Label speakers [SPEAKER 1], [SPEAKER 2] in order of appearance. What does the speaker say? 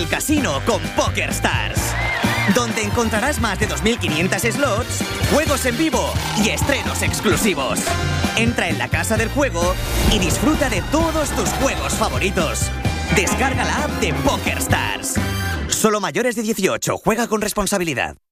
[SPEAKER 1] El casino con PokerStars, donde encontrarás más de 2.500 slots, juegos en vivo y estrenos exclusivos. Entra en la casa del juego y disfruta de todos tus juegos favoritos. Descarga la app de PokerStars. Solo mayores de 18. Juega con responsabilidad.